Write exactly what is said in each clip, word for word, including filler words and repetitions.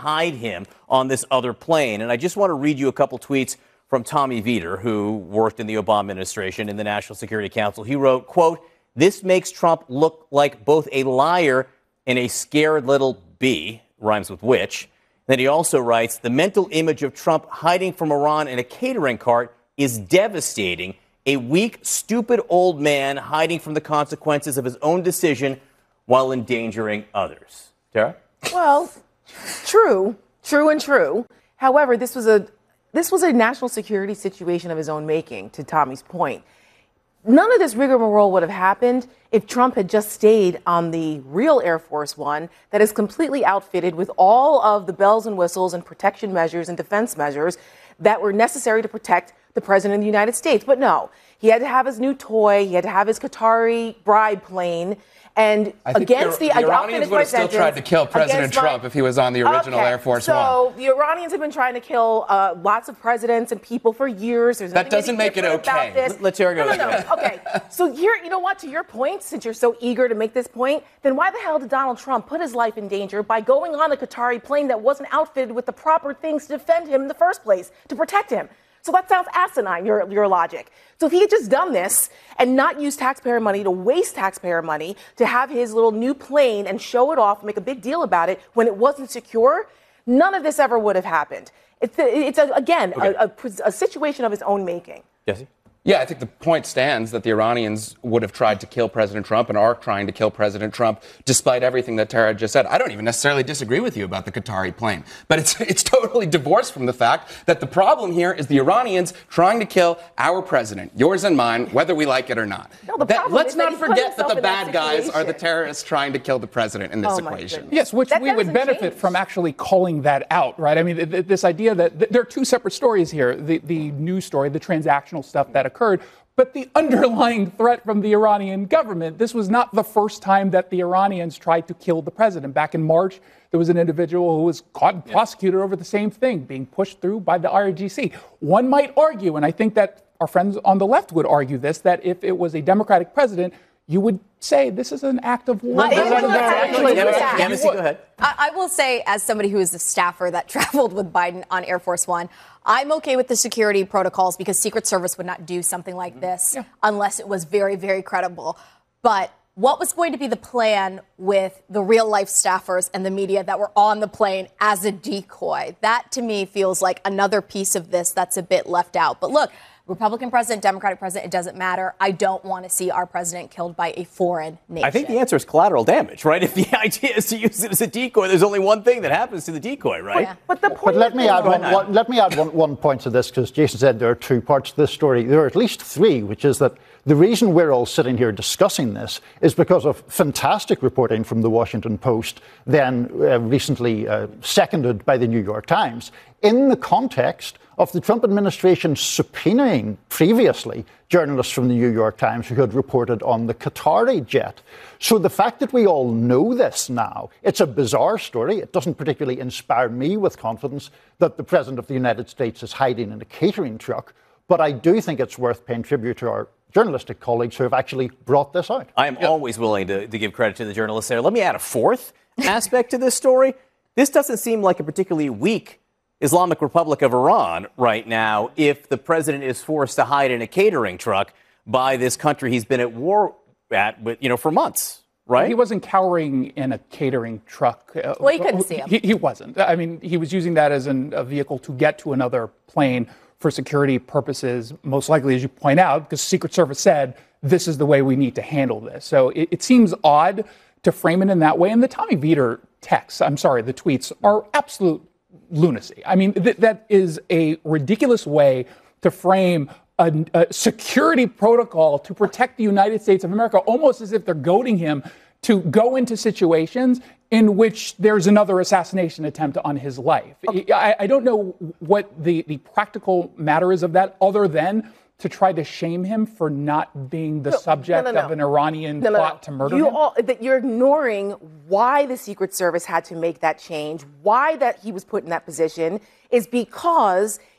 hide him on this other plane. And I just want to read you a couple tweets from Tommy Vietor, who worked in the Obama administration in the National Security Council. He wrote, quote, "This makes Trump look like both a liar and a scared little bee," rhymes with witch. Then he also writes, "The mental image of Trump hiding from Iran in a catering cart is devastating. A weak, stupid old man hiding from the consequences of his own decision while endangering others." Tara? Well, true, true and true. However, this was a this was a national security situation of his own making, to Tommy's point. None of this rigmarole would have happened if Trump had just stayed on the real Air Force One that is completely outfitted with all of the bells and whistles and protection measures and defense measures that were necessary to protect the president of the United States. But no, he had to have his new toy. He had to have his Qatari bride plane. And against the, the Iranians would have still tried to kill President Trump my, if he was on the original okay, Air Force so One. So the Iranians have been trying to kill uh, lots of presidents and people for years. There's that doesn't make it okay. This. Let's hear it go. No, no, no. Okay. So here, you know what? To your point, since you're so eager to make this point, then why the hell did Donald Trump put his life in danger by going on a Qatari plane that wasn't outfitted with the proper things to defend him in the first place, to protect him? So that sounds asinine, your, your logic. So if he had just done this and not used taxpayer money to waste taxpayer money to have his little new plane and show it off, make a big deal about it when it wasn't secure, none of this ever would have happened. It's, a, it's a, again, okay. a, a, a situation of his own making. Jesse? Yeah, I think the point stands that the Iranians would have tried to kill President Trump and are trying to kill President Trump despite everything that Tara just said. I don't even necessarily disagree with you about the Qatari plane, but it's it's totally divorced from the fact that the problem here is the Iranians trying to kill our president, yours and mine, whether we like it or not. No, the that, let's is not that forget that the that bad guys are the terrorists trying to kill the president in this oh equation. Yes, which that, we that would benefit change. from actually calling that out, right? I mean, th- th- this idea that th- there are two separate stories here, the, the news story, the transactional stuff that occurred, but the underlying threat from the Iranian government. This was not the first time that the Iranians tried to kill the president. Back in March, there was an individual who was caught and prosecuted over the same thing, being pushed through by the I R G C. One might argue, and I think that our friends on the left would argue this, that if it was a Democratic president, you would say this is an act of war. Go ahead. I, I will say, as somebody who is a staffer that traveled with Biden on Air Force One, I'm okay with the security protocols because Secret Service would not do something like this yeah. unless it was very, very credible. But what was going to be the plan with the real life staffers and the media that were on the plane as a decoy? That to me feels like another piece of this that's a bit left out. But look, Republican president, Democratic president, it doesn't matter. I don't want to see our president killed by a foreign nation. I think the answer is collateral damage, right? If the idea is to use it as a decoy, there's only one thing that happens to the decoy, right? Yeah. But the point but let me add one, one, let me add one, one point to this, because Jason said there are two parts to this story. There are at least three, which is that the reason we're all sitting here discussing this is because of fantastic reporting from the Washington Post, then uh, recently uh, seconded by the New York Times, in the context of the Trump administration subpoenaing previously journalists from the New York Times who had reported on the Qatari jet. So the fact that we all know this now, it's a bizarre story. It doesn't particularly inspire me with confidence that the President of the United States is hiding in a catering truck. But I do think it's worth paying tribute to our journalistic colleagues who have actually brought this out. I am yep. always willing to, to give credit to the journalists there. Let me add a fourth aspect to this story. This doesn't seem like a particularly weak Islamic Republic of Iran right now if the president is forced to hide in a catering truck by this country he's been at war at, you know, for months. Right? He wasn't cowering in a catering truck. Well, you couldn't see him. He, he wasn't. I mean, he was using that as an, a vehicle to get to another plane for security purposes, most likely, as you point out, because Secret Service said this is the way we need to handle this. So it, it seems odd to frame it in that way. And the Tommy Vietor texts, I'm sorry, the tweets are absolute lunacy. I mean, th- that is a ridiculous way to frame A, a security protocol to protect the United States of America, almost as if they're goading him to go into situations in which there's another assassination attempt on his life. Okay. I, I don't know what the, the practical matter is of that, other than to try to shame him for not being the no, subject no, no, no. of an Iranian no, no, plot no. to murder you him. All, that you're ignoring why the Secret Service had to make that change, why that he was put in that position, is because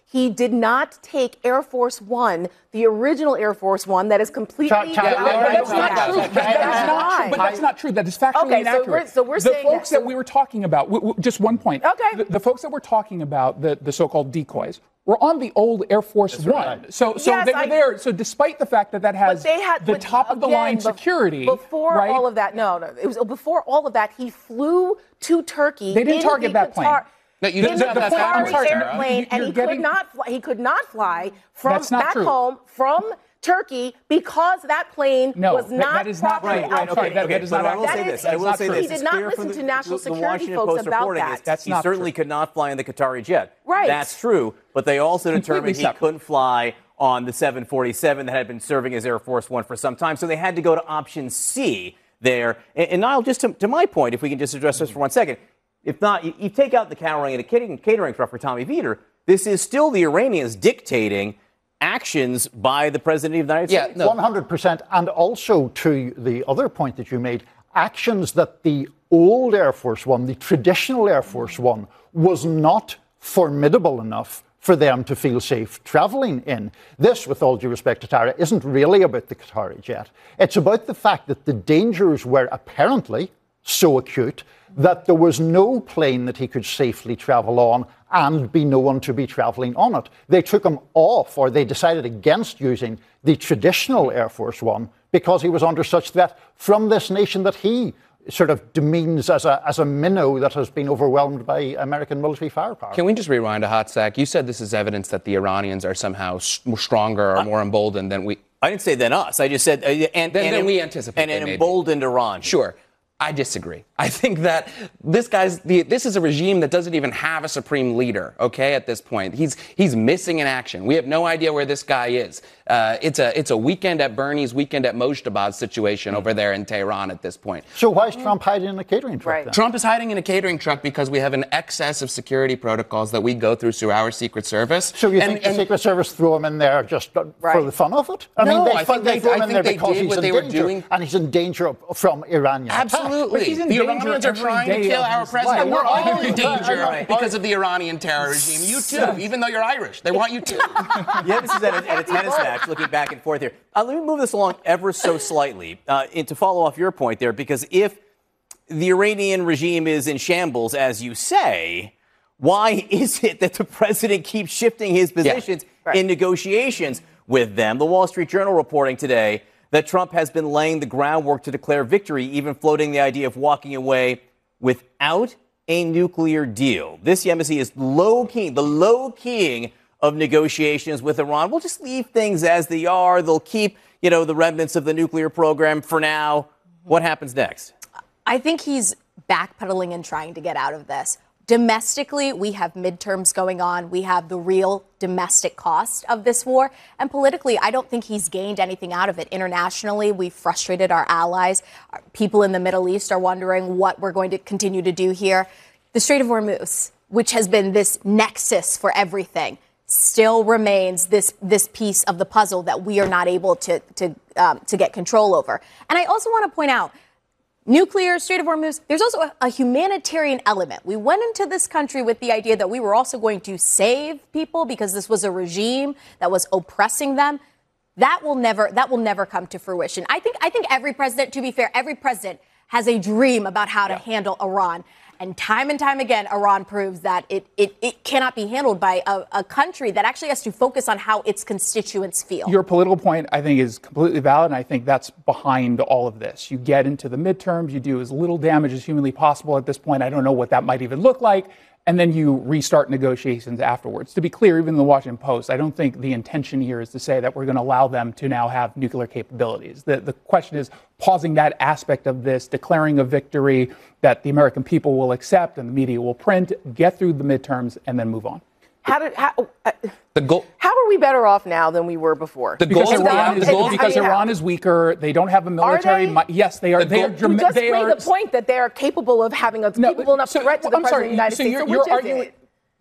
He did not take Air Force One, the original Air Force One that is completely. Cha- cha- yeah, yeah, That's not true. That- that is not true. But that's not true. That is factually Okay, so inaccurate. we're- so we're the saying folks that- that, so- we were talking about, w- w- just one point. Okay. The, the folks that we're talking about, the, the so-called decoys, were on the old Air Force One. right. So, so Yes, they were I- there. So despite the fact that that has But they had the but top of the line again, bef- security, Before right? all of that, no, no, it was before all of that. He flew to Turkey. They didn't in target the that plane. Qatar- No, you in didn't the have that Qatari backwards, Tara. airplane, and You're he getting- could not fly. He could not fly from That's not back true. home from Turkey because that plane No, was that- not that is not properly right, right, outfitted. okay, that- that is but not I will say accurate. this. That I is- will that's say not this. true. He It's did not clear listen from to the, national the security Washington folks Post about reporting that. is That's he not certainly true. could not fly in the Qatari jet. Right. That's true. But they also Completely determined he separate. couldn't fly on the seven forty-seven that had been serving as Air Force One for some time. So they had to go to option C there. And, and Niall, just to, to my point, if we can just address this for one second, if not, you, you take out the cowering and the catering, catering stuff for Tommy Vietor, this is still the Iranians dictating actions by the President of the United Yeah, States. no. one hundred percent. And also to the other point that you made, actions that the old Air Force One, the traditional Air Force One, was not formidable enough for them to feel safe traveling in. This, with all due respect to Tara, isn't really about the Qatari jet. It's about the fact that the dangers were apparently so acute that there was no plane that he could safely travel on and be known to be traveling on it. They took him off, or they decided against using the traditional Air Force One because he was under such threat from this nation that he sort of demeans as a as a minnow that has been overwhelmed by American military firepower. Can we just rewind a hot sec? You said this is evidence that the Iranians are somehow s- stronger or more emboldened than we. I didn't say than us. I just said uh, and, Than- and than we anticipate and they an may be. emboldened Iran. Sure. I disagree. I think that this guy's the, this is a regime that doesn't even have a supreme leader. Okay, at this point, he's he's missing in action. We have no idea where this guy is. Uh, it's a it's a weekend at Bernie's, weekend at Mojtabad situation over there in Tehran at this point. So why is Trump hiding in a catering truck Right. then? Trump is hiding in a catering truck because we have an excess of security protocols that we go through through our Secret Service. So you And- think the and- Secret Service threw him in there just uh, for Right. the fun of it? I No, mean, they, I think they they- threw him I in think there they because did he's what in they were danger, doing. and he's in danger of- from Iranian attack. Absolutely. But he's in The danger Iranians are every trying to day kill of our his president. life. We're all in Right. danger Right. because of the Iranian terror regime. You too, even though you're Irish. They want you too. Yeah, this is at a, at a tennis match, looking back and forth here. Uh, let me move this along ever so slightly, uh, and to follow off your point there, because if the Iranian regime is in shambles, as you say, why is it that the president keeps shifting his positions Right. in negotiations with them? The Wall Street Journal reporting today that Trump has been laying the groundwork to declare victory, even floating the idea of walking away without a nuclear deal. This embassy is low keying, the low keying of negotiations with Iran. We'll just leave things as they are. They'll keep, you know, the remnants of the nuclear program for now. What happens next? I think he's backpedaling and trying to get out of this. Domestically, we have midterms going on. We have the real domestic cost of this war. And politically, I don't think he's gained anything out of it. Internationally, we've frustrated our allies. Our people in the Middle East are wondering what we're going to continue to do here. The Strait of Hormuz, which has been this nexus for everything, still remains this this piece of the puzzle that we are not able to to um, to get control over. And I also want to point out, nuclear, Strait of Hormuz, there's also a, a humanitarian element. We went into this country with the idea that we were also going to save people because this was a regime that was oppressing them. That will never that will never come to fruition. I think I think every president, to be fair, every president has a dream about how to handle Iran. And time and time again, Iran proves that it, it, it cannot be handled by a, a country that actually has to focus on how its constituents feel. Your political point, I think, is completely valid, and I think that's behind all of this. You get into the midterms, you do as little damage as humanly possible at this point. I don't know what that might even look like. And then you restart negotiations afterwards. To be clear, even the Washington Post, I don't think the intention here is to say that we're going to allow them to now have nuclear capabilities. The, the question is pausing that aspect of this, declaring a victory that the American people will accept and the media will print, get through the midterms, and then move on. How did how, uh, The goal. how are we better off now than we were before? The Because goal- Iran is, the goal- because I mean, Iran is weaker. They don't have a military. they? mi- yes, they are. The They are. goal- Germ- You just they made are the point that they are capable of having a No, capable enough so- threat to the I'm president sorry, of the United so States. you're- So you're which is arguing- it?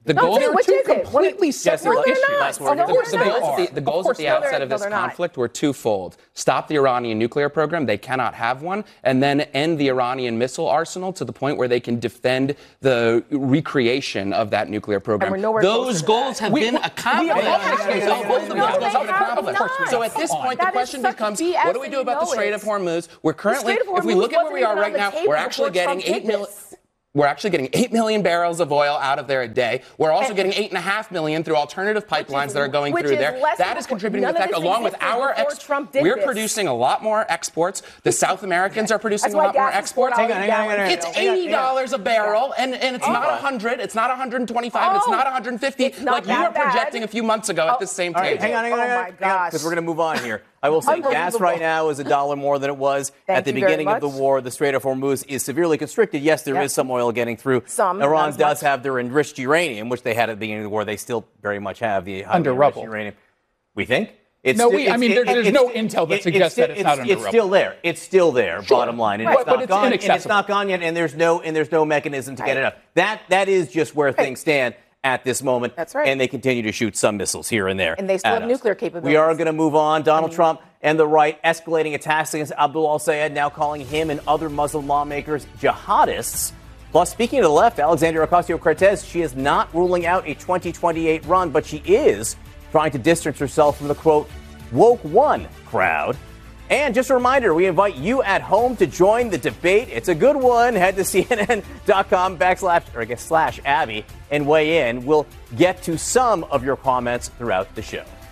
The No, goals tell me, are which two is it? completely What- separate No, they're issues. not. Last word. Oh, no, Of course, the they're goals, not. at the, the goals course at the not. outset of No, this they're not. conflict were twofold. Stop the Iranian nuclear program. They cannot have one. And then end the Iranian missile arsenal to the point where they can defend the recreation of that nuclear program. And we're nowhere close Those to goals that. have We- been we- accomplished. we are- Both of those No, goals they have been have accomplished. not. So at this point, That the is question such becomes, B S what do we and do you about the know Strait it. of Hormuz? We're currently, Strait of if we Hormuz look at where wasn't we are even right on the now, table we're actually before getting Trump eight did million. this. We're actually getting eight million barrels of oil out of there a day. We're also And- getting eight and a half million through alternative pipelines that are going which through is there. less That than is before- contributing to none the of fact, this along with existed our before ex- Trump did we're this. producing a lot more exports. The South Americans are producing That's a why lot more gas is four exports. dollars a gallon. It's Hang on, eighty dollars a barrel, and, and it's not one hundred. It's not one hundred twenty-five. It's Oh, not one hundred fifty. it's not Like you that were projecting bad. a few months ago at Oh, this same All right, table. hang on, hang on, Oh, hang on. my gosh. Because we're going to move on here. I will say gas Unbelievable. right now is a dollar more than it was Thank at the you very beginning of the much. war. The Strait of Hormuz is severely constricted. Yes, there Yep. is some oil getting through. Some, not Iran as does much. have their enriched uranium, which they had at the beginning of the war. They still very much have the highly Under enriched rubble. uranium. We think? It's No, sti- we- I it's- mean, there- there's it's- no intel that it- suggests still- that it's not under It's rubble. still there. It's still there. Bottom line, and Right, it's but not it's gone. And it's inaccessible. not gone yet. And there's no and there's no mechanism to get Right. it up. That that is just where things stand at this moment. That's right. And they continue to shoot some missiles here and there. And they still at have us. nuclear We are capabilities. going to move on. Donald Trump and the right escalating attacks against Abdul al-Sayed, now calling him and other Muslim lawmakers jihadists. Plus, speaking of the left, Alexandria Ocasio-Cortez, she is not ruling out a twenty twenty-eight run, but she is trying to distance herself from the, quote, woke one crowd. And just a reminder, we invite you at home to join the debate. It's a good one. Head to C N N dot com backslash, or I guess slash Abby and weigh in. We'll get to some of your comments throughout the show.